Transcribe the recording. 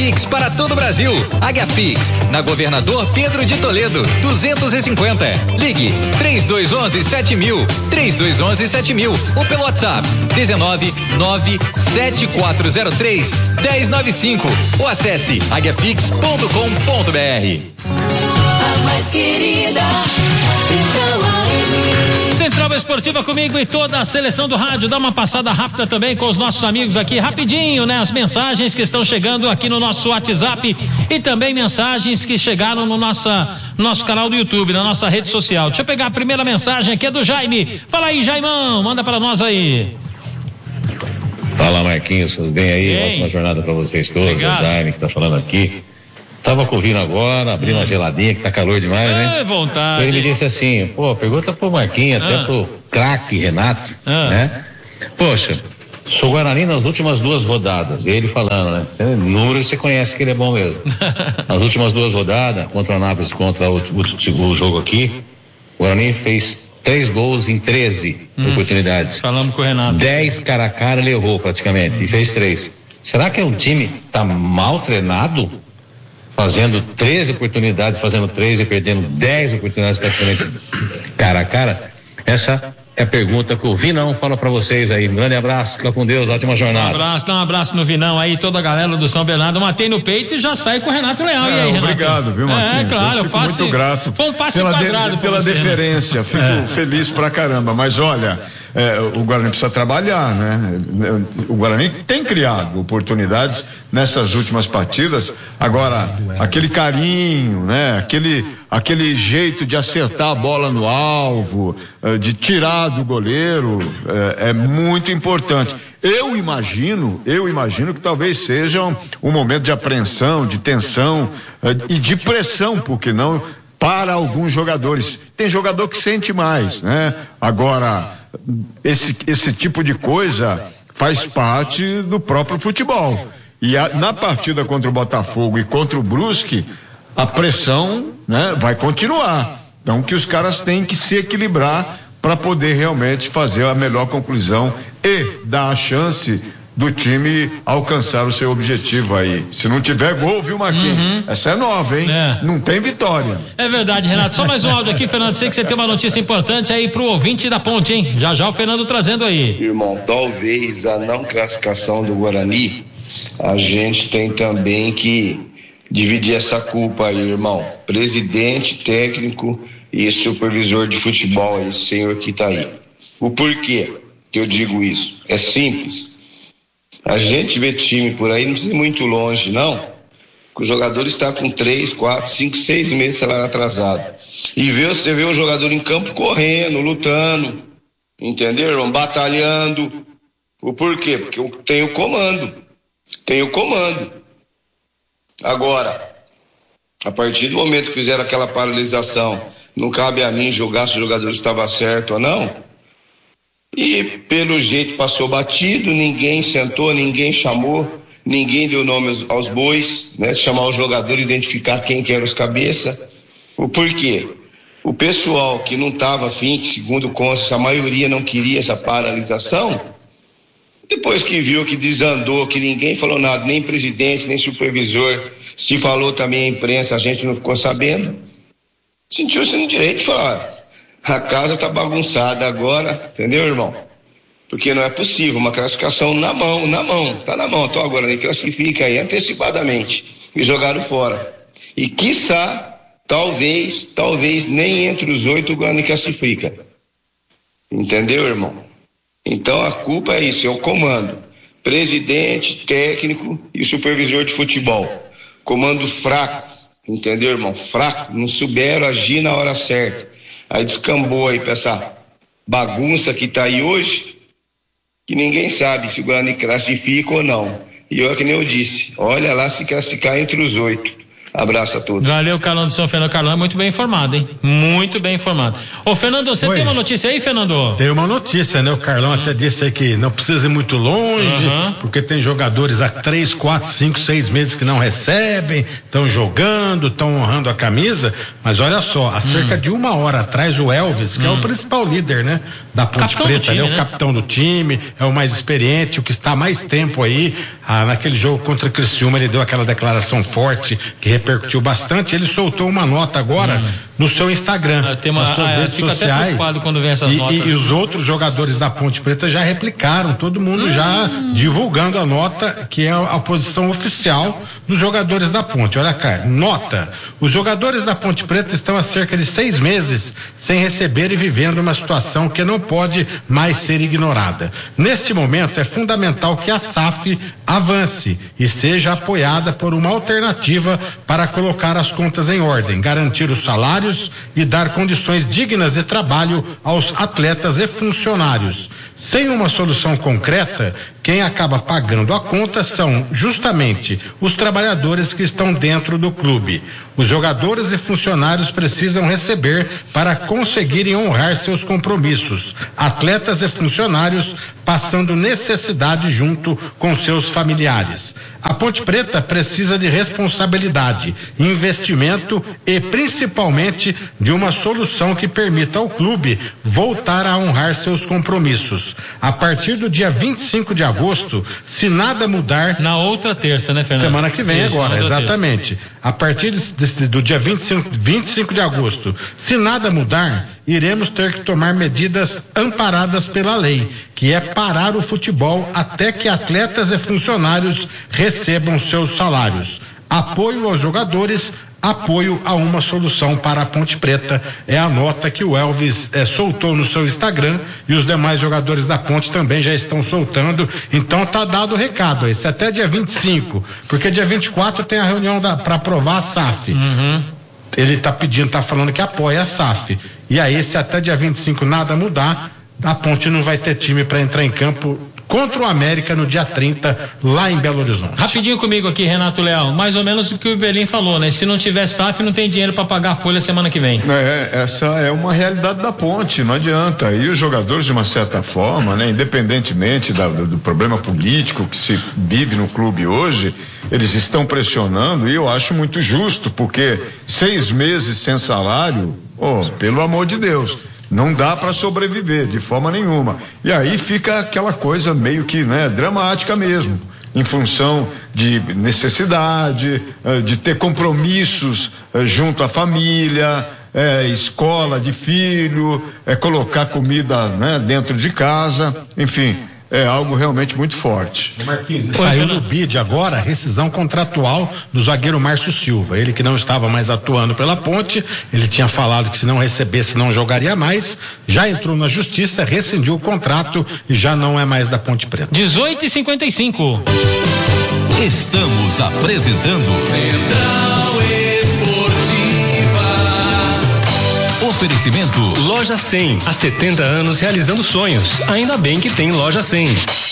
Pix para todo o Brasil. Águia Pix, na Governador Pedro de Toledo, 250. Ligue 3211-7000, 3211-7000 ou pelo WhatsApp 1997403-1095 ou acesse aguiapix.com.br. A mais querida Central Esportiva comigo e toda a seleção do rádio. Dá uma passada rápida também com os nossos amigos aqui, rapidinho, né? As mensagens que estão chegando aqui no nosso WhatsApp e também mensagens que chegaram no nosso canal do YouTube, na nossa rede social. Deixa eu pegar a primeira mensagem aqui, é do Jaime. Fala aí, Jaimão, manda para nós aí. Fala, Marquinhos, tudo bem aí? Bem. Ótima jornada para vocês todos. Obrigado. O Jaime que tá falando aqui. Tava correndo agora, abrindo uma geladinha, que tá calor demais, né? É vontade. Ele me disse assim, pergunta pro Marquinhos, até pro craque Renato, né? Poxa, sou Guarani nas últimas 2 rodadas, ele falando, né? Números você conhece que ele é bom mesmo. Nas últimas 2 rodadas, contra o Anápolis, contra o jogo aqui, o Guarani fez 3 gols em 13 oportunidades. Falamos com o Renato. 10 cara a cara ele errou praticamente, e fez 3. Será que é um time que tá mal treinado? Fazendo 13 oportunidades, fazendo 3 e perdendo 10 oportunidades praticamente cara a cara? Essa é a pergunta que o Vinão fala pra vocês aí. Um grande abraço, fica com Deus, ótima jornada. Dá um abraço no Vinão aí, toda a galera do São Bernardo. Matei no peito e já sai com o Renato Leal. E aí, Renato? Obrigado, viu, Marquinhos? Claro, eu fico muito grato foi um passe quadrado pela você, deferência, fico feliz pra caramba, mas olha, o Guarani precisa trabalhar, né? O Guarani tem criado oportunidades nessas últimas partidas, agora, aquele carinho, né? Aquele jeito de acertar a bola no alvo, de tirar do goleiro, é muito importante. Eu imagino que talvez seja um momento de apreensão, de tensão e de pressão, porque não, para alguns jogadores. Tem jogador que sente mais, né? Agora, esse tipo de coisa faz parte do próprio futebol. E na partida contra o Botafogo e contra o Brusque, a pressão, né, vai continuar. Então, que os caras têm que se equilibrar para poder realmente fazer a melhor conclusão e dar a chance do time alcançar o seu objetivo aí. Se não tiver gol, viu, Marquinhos? Essa é nova, hein? Não tem vitória. É verdade, Renato. Só mais um áudio aqui, Fernando. Sei que você tem uma notícia importante aí pro ouvinte da Ponte, hein? Já o Fernando trazendo aí. Irmão, talvez a não classificação do Guarani, a gente tem também que dividir essa culpa aí, irmão. Presidente, técnico e supervisor de futebol, esse senhor que tá aí. O porquê que eu digo isso? É simples. A gente vê time por aí, não precisa ir muito longe, não. O jogador está com 3, 4, 5, 6 meses de salário atrasado. E você vê o jogador em campo correndo, lutando, entendeu, irmão? Batalhando. O porquê? Porque eu tenho comando. Agora, a partir do momento que fizeram aquela paralisação, não cabe a mim julgar se o jogador estava certo ou não. E pelo jeito passou batido, ninguém sentou, ninguém chamou, ninguém deu nome aos bois, né? Chamar o jogador, identificar quem que eram os cabeça. O porquê? O pessoal que não estava afim, segundo consta, a maioria não queria essa paralisação, depois que viu que desandou, que ninguém falou nada, nem presidente, nem supervisor, se falou também a imprensa, a gente não ficou sabendo, sentiu-se no direito de falar, a casa está bagunçada agora, entendeu, irmão? Porque não é possível, uma classificação na mão, tá na mão, então agora nem classifica aí antecipadamente, e jogaram fora. E quiçá, talvez, nem entre os 8 o Guarani classifica. Entendeu, irmão? Então a culpa é isso, é o comando. Presidente, técnico e supervisor de futebol. Comando fraco, entendeu, irmão? Fraco, não souberam agir na hora certa. Aí descambou aí pra essa bagunça que tá aí hoje, que ninguém sabe se o Guarani classifica ou não. E eu, que nem eu disse, olha lá se classificar entre os 8. Abraço a todos. Valeu, Carlão de São Fernando. Carlão é muito bem informado, hein? Muito bem informado. Ô, Fernando, você tem uma notícia aí, Fernando? Tem uma notícia, né? O Carlão até disse aí que não precisa ir muito longe, porque tem jogadores há 3, 4, 5, 6 meses que não recebem, estão jogando, estão honrando a camisa, mas olha só, há cerca de 1 hora atrás o Elvis, que é o principal líder, né? Da Ponte Preta, ele é o capitão do time, é o mais experiente, o que está há mais tempo aí, naquele jogo contra o Criciúma ele deu aquela declaração forte que repercutiu bastante. Ele soltou uma nota agora no seu Instagram, nas suas redes sociais. Até preocupado quando vem essas notas. E os outros jogadores da Ponte Preta já replicaram, todo mundo já divulgando a nota, que é a posição oficial dos jogadores da Ponte. Olha cá, nota: os jogadores da Ponte Preta estão há cerca de 6 meses sem receber e vivendo uma situação que não pode mais ser ignorada. Neste momento é fundamental que a SAF avance e seja apoiada por uma alternativa para colocar as contas em ordem, garantir os salários e dar condições dignas de trabalho aos atletas e funcionários. Sem uma solução concreta, quem acaba pagando a conta são justamente os trabalhadores que estão dentro do clube. Os jogadores e funcionários precisam receber para conseguirem honrar seus compromissos. Atletas e funcionários passando necessidade junto com seus familiares. A Ponte Preta precisa de responsabilidade, investimento e principalmente de uma solução que permita ao clube voltar a honrar seus compromissos. A partir do dia 25 de agosto, se nada mudar... Na outra terça, né, Fernando? Semana que vem. Isso, agora, exatamente. A partir do dia 25 de agosto, se nada mudar, iremos ter que tomar medidas amparadas pela lei, que é parar o futebol até que atletas e funcionários recebam seus salários. Apoio aos jogadores, apoio a uma solução para a Ponte Preta. É a nota que o Elvis soltou no seu Instagram, e os demais jogadores da Ponte também já estão soltando. Então tá dado o recado. Esse até dia 25, porque dia 24 tem a reunião para aprovar a SAF. Ele tá falando que apoia a SAF. E aí, se até dia 25 nada mudar, a Ponte não vai ter time para entrar em campo contra o América no dia 30, lá em Belo Horizonte. Rapidinho comigo aqui, Renato Leal, mais ou menos o que o Iberlin falou, né? Se não tiver SAF, não tem dinheiro para pagar a folha semana que vem. Essa é uma realidade da Ponte, não adianta. E os jogadores, de uma certa forma, né, independentemente do problema político que se vive no clube hoje, eles estão pressionando, e eu acho muito justo, porque 6 meses sem salário, pelo amor de Deus, não dá para sobreviver de forma nenhuma. E aí fica aquela coisa meio que, né, dramática mesmo, em função de necessidade, de ter compromissos junto à família, escola de filho, colocar comida, né, dentro de casa, enfim. É algo realmente muito forte. Saiu do BID agora a rescisão contratual do zagueiro Márcio Silva. Ele que não estava mais atuando pela Ponte, ele tinha falado que se não recebesse não jogaria mais, já entrou na justiça, rescindiu o contrato e já não é mais da Ponte Preta. 18h55. Estamos apresentando Central Esportiva. Oferecimento Loja 100, há 70 anos realizando sonhos. Ainda bem que tem Loja 100.